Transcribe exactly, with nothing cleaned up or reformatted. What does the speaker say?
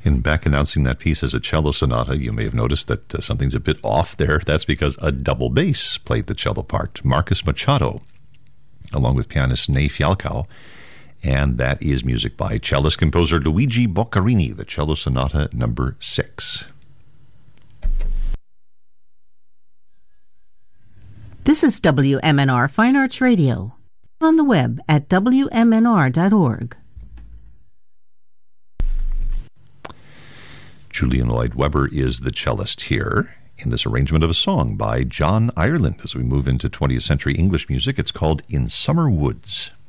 In back announcing that piece as a cello sonata, you may have noticed that uh, something's a bit off there. That's because a double bass played the cello part, Marcus Machado, along with pianist Ney Fialkow, and that is music by cellist composer Luigi Boccherini, the cello sonata number six. This is W M N R Fine Arts Radio, on the web at W M N R dot org. Julian Lloyd Webber is the cellist here in this arrangement of a song by John Ireland. As we move into twentieth century English music, it's called In Summer Woods.